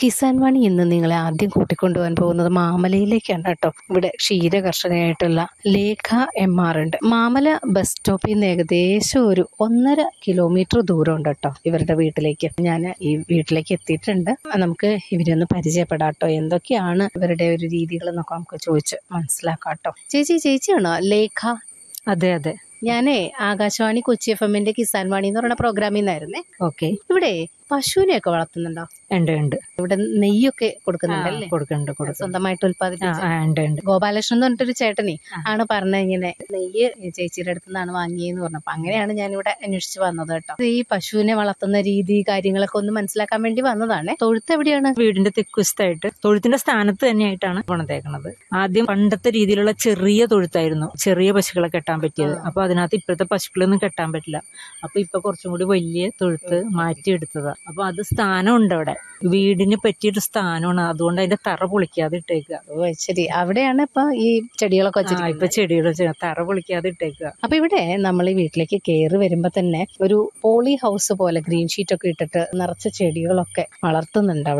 കിസാൻ വാണി ഇന്ന് നിങ്ങളെ ആദ്യം കൂട്ടിക്കൊണ്ടുപോകാൻ പോകുന്നത് മാമലയിലേക്കാണ് കേട്ടോ. ഇവിടെ ക്ഷീര കർഷകയായിട്ടുള്ള ലേഖ MR ഉണ്ട്. മാമല ബസ് സ്റ്റോപ്പിൽ നിന്ന് ഏകദേശം ഒരു 1.5 കിലോമീറ്റർ ദൂരം ഉണ്ട് കേട്ടോ ഇവരുടെ വീട്ടിലേക്ക്. ഞാൻ ഈ വീട്ടിലേക്ക് എത്തിയിട്ടുണ്ട്. നമുക്ക് ഇവരെ ഒന്ന് പരിചയപ്പെടാം കേട്ടോ. എന്തൊക്കെയാണ് ഇവരുടെ ഒരു രീതികൾ എന്നൊക്കെ നമുക്ക് ചോദിച്ച് മനസ്സിലാക്കാം കേട്ടോ. ചേച്ചിയാണോ ലേഖ? അതെ അതെ, ഞാനേ ആകാശവാണി കൊച്ചി FM-ന്റെ കിസാൻ വാണി എന്ന് പറയുന്ന പ്രോഗ്രാമിൽ നിന്നായിരുന്നേ. ഓക്കെ. ഇവിടെ പശുവിനെയൊക്കെ വളർത്തുന്നുണ്ടോ? ഉണ്ട്. ഇവിടെ നെയ്യൊക്കെ കൊടുക്കുന്നുണ്ടല്ലേ? കൊടുക്കുന്നുണ്ട്. സ്വന്തമായിട്ട് ഉൽപ്പാദിപ്പിച്ച ഉണ്ട്. ഗോപാലകൃഷ്ണൻ എന്ന് പറഞ്ഞിട്ടൊരു ചേട്ടനെ ആണ് പറഞ്ഞ ഇങ്ങനെ നെയ്യ് ചേച്ചിയുടെ അടുത്ത് നിന്നാണ് വാങ്ങിയെന്ന് പറഞ്ഞപ്പോ അങ്ങനെയാണ് ഞാനിവിടെ അന്വേഷിച്ച് വന്നത് കേട്ടോ. ഈ പശുവിനെ വളർത്തുന്ന രീതി കാര്യങ്ങളൊക്കെ ഒന്ന് മനസ്സിലാക്കാൻ വേണ്ടി വന്നതാണ്. തൊഴുത്ത് എവിടെയാണ്? വീടിന്റെ തെക്കുവശത്തായിട്ട് തൊഴുത്തിന്റെ സ്ഥാനത്ത് തന്നെയായിട്ടാണ് പണിതേക്കുന്നത്. ആദ്യം പണ്ടത്തെ രീതിയിലുള്ള ചെറിയ തൊഴുത്തായിരുന്നു, ചെറിയ പശുക്കളെ കെട്ടാൻ പറ്റിയത്. അപ്പൊ അതിനകത്ത് ഇപ്പോഴത്തെ പശുക്കളൊന്നും കെട്ടാൻ പറ്റില്ല. അപ്പൊ ഇപ്പൊ കുറച്ചും കൂടി വലിയ തൊഴുത്ത് മാറ്റിയെടുത്തതാ. അപ്പൊ അത് സ്ഥാനമുണ്ട് അവിടെ, വീടിന് പറ്റിയൊരു സ്ഥാനമാണ്. അതുകൊണ്ട് അതിന്റെ തറ പൊളിക്കാതെ ഇട്ടേക്കുക. ഓ ശരി, അവിടെയാണ് ഇപ്പൊ ഈ ചെടികളൊക്കെ വെച്ചിരിക്കുന്നത്. ഇപ്പൊ ചെടിയുടെ തറ പൊളിക്കാതെ ഇട്ടേക്കുക. അപ്പൊ ഇവിടെ നമ്മൾ ഈ വീട്ടിലേക്ക് കയറി വരുമ്പോ തന്നെ ഒരു പോളി ഹൗസ് പോലെ ഗ്രീൻ ഷീറ്റ് ഒക്കെ ഇട്ടിട്ട് നിറച്ച ചെടികളൊക്കെ വളർത്തുന്നുണ്ട് അവിടെ.